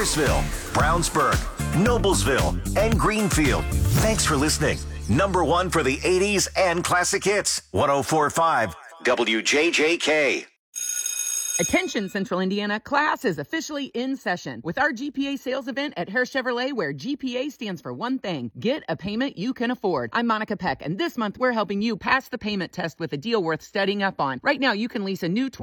Morrisville, Brownsburg, Noblesville, and Greenfield. Thanks for listening. Number one for the 80s and classic hits. 104.5 WJJK. Attention, Central Indiana, class is officially in session with our GPA sales event at Hare Chevrolet, where GPA stands for one thing: get a payment you can afford. I'm Monica Peck, and this month we're helping you pass the payment test with a deal worth studying up on. Right now, you can lease a new